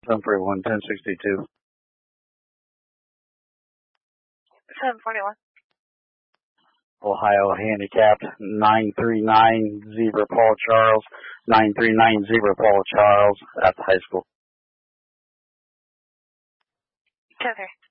741, 1062. 741. Ohio handicapped 939 Zebra Paul Charles, 939 Zebra Paul Charles at the high school. Okay.